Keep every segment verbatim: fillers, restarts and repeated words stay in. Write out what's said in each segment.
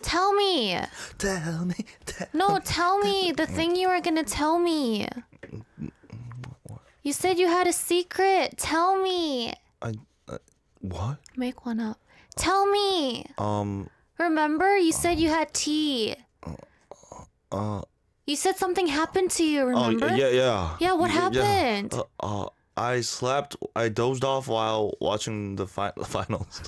Tell me. Tell me. Tell No, tell me the thing you were gonna tell me. You said you had a secret. Tell me. I, uh, what? Make one up. Tell me. Um. Remember, you said you had tea. Uh. You said something happened to you, Oh remember? yeah, yeah. Yeah, what Yeah, happened? Uh, uh, I slept. I dozed off while watching the fi finals.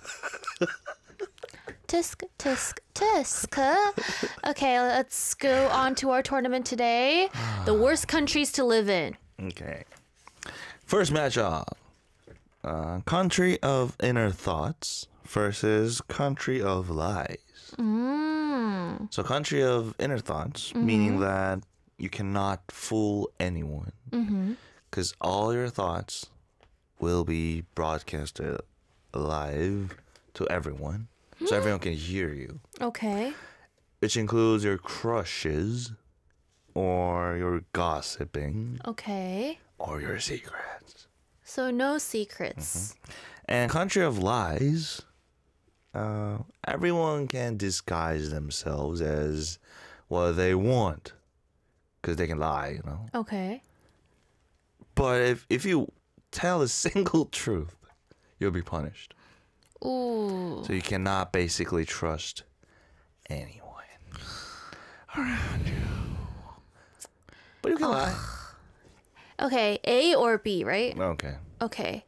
Tisk, tisk, tisk. Okay, let's go on to our tournament today. The worst countries to live in. Okay. First matchup. Uh, country of inner thoughts versus country of lies. Mm. So country of inner thoughts, mm-hmm. meaning that you cannot fool anyone. Because mm-hmm. all your thoughts will be broadcasted live to everyone. So everyone can hear you. Okay. Which includes your crushes, or your gossiping. Okay. Or your secrets. So no secrets. Mm-hmm. And country of lies, uh, everyone can disguise themselves as what they want. Because they can lie, you know. Okay. But if, if you tell a single truth, you'll be punished. Ooh. So you cannot basically trust anyone around you. But you can lie. Okay, A or B, right? Okay. Okay.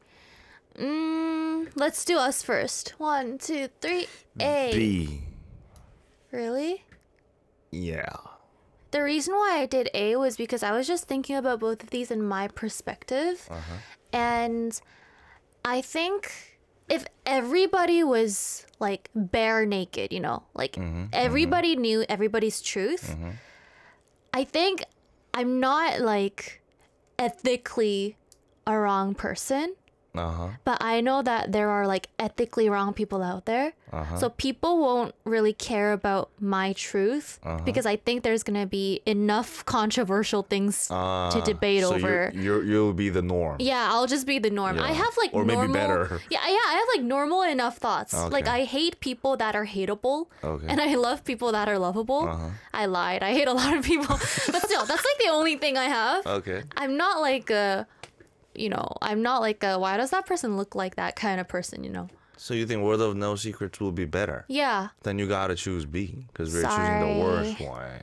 Mm, let's do us first. One, two, three. A. B. Really? Yeah. The reason why I did A was because I was just thinking about both of these in my perspective. Uh-huh. And I think if everybody was like bare naked, you know, like mm-hmm, everybody mm-hmm. knew everybody's truth, mm-hmm. I think I'm not like ethically a wrong person. Uh-huh. But I know that there are like ethically wrong people out there. Uh-huh. So people won't really care about my truth uh-huh. because I think there's going to be enough controversial things uh, to debate so over. You're, you're, you'll be the norm. Yeah, I'll just be the norm. Yeah. I have like or normal. maybe better. Yeah, yeah, I have like normal enough thoughts. Okay. Like I hate people that are hateable. Okay. And I love people that are lovable. Uh-huh. I lied. I hate a lot of people. But still, that's like the only thing I have. Okay. I'm not like a... You know, I'm not like a, why does that person look like that kind of person, you know? So you think World of No Secrets will be better? Yeah. Then you gotta choose B, because we're Sorry. choosing the worst one.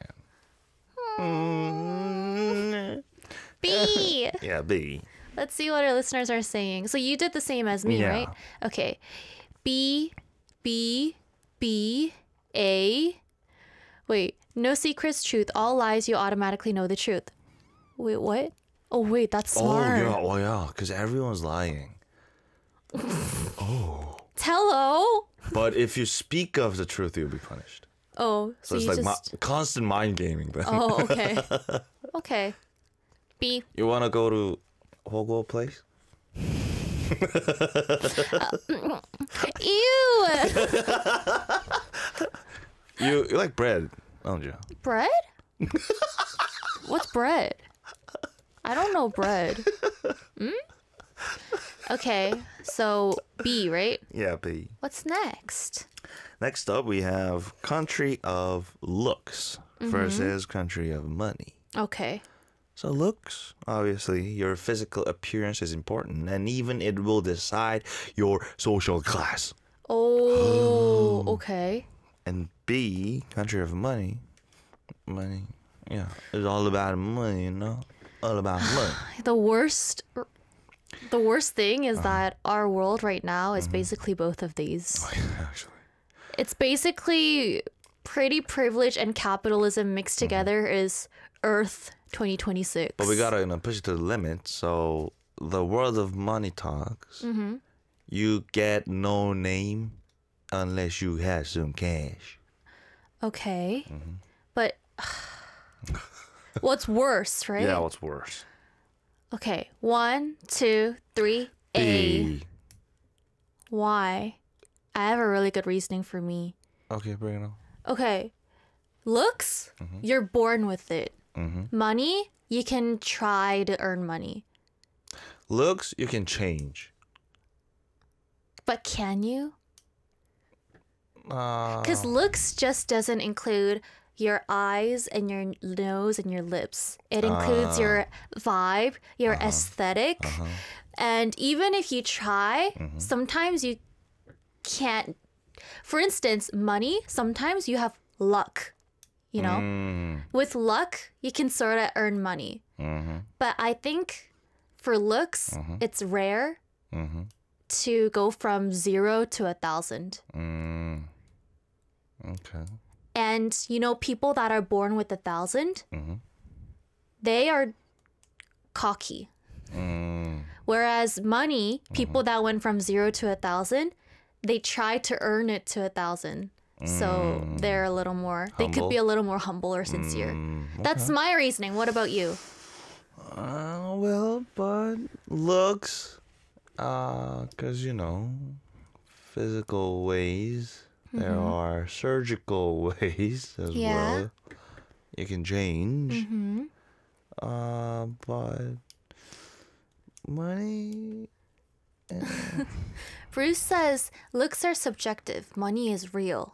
Mm. B! Yeah, B. Let's see what our listeners are saying. So you did the same as me, yeah. right? Okay. B, B, B, A. Wait, no secrets, truth. All lies, you automatically know the truth. Wait, what? Oh, wait, that's smart. Oh, yeah, oh, yeah, because everyone's lying. Oh. Hello? But if you speak of the truth, you'll be punished. Oh, so, so it's like just... my, constant mind gaming. Then. Oh, okay. Okay. B. You want to go to Hogo place? uh, ew! you, you like bread, don't you? Bread? What's bread? I don't know bread. Hmm? Okay, so B, right? Yeah, B. What's next? Next up, we have country of looks mm-hmm. versus country of money. Okay. So looks, obviously, your physical appearance is important, and even it will decide your social class. Oh, okay. And B, country of money. Money, yeah, it's all about money, you know? All about money. The worst... The worst thing is uh-huh. that our world right now is mm-hmm. basically both of these. Oh, yeah, actually. It's basically pretty privilege and capitalism mixed together mm-hmm. is Earth twenty twenty-six. But we gotta you know, push it to the limit. So the world of money talks. Mm-hmm. You get no name unless you have some cash. Okay. Mm-hmm. But what's worse, right? Yeah, what's worse? Okay, one, two, three, A. B. Why? I have a really good reasoning for me. Okay, bring it on. Okay, looks, mm-hmm. you're born with it. Mm-hmm. Money, you can try to earn money. Looks, you can change. But can you? Uh, Because looks just doesn't include your eyes and your nose and your lips. It includes your vibe, your aesthetic. And even if you try, sometimes you can't. For instance, money, sometimes you have luck. You know, mm, with luck, you can sort of earn money. mm-hmm, But I think for looks, it's rare mm-hmm, to go from zero to a thousand. mm. Okay. And, you know, people that are born with a thousand, Mhm. they are cocky. Mm. Whereas money, people that went from zero to a thousand, they try to earn it to a thousand. So they're a little more, they could be a little more humble or sincere. Mm, That's my reasoning. What about you? Uh, well, but looks, uh, cause you know, physical ways. There are surgical ways as Yeah. well. You can change. Uh, but money. Bruce says looks are subjective, money is real.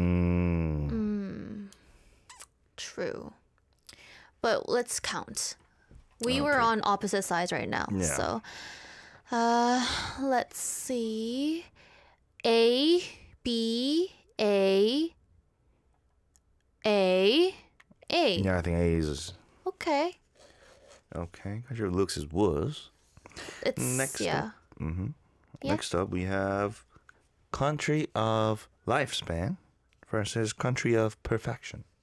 Mm. True. But let's count. We were on opposite sides right now. Yeah. So uh let's see. A B A A A. Yeah, I think A is Okay. okay. Cause your looks is was. It's Next yeah. Mm-hmm. Yeah. Next up, we have country of lifespan versus country of perfection.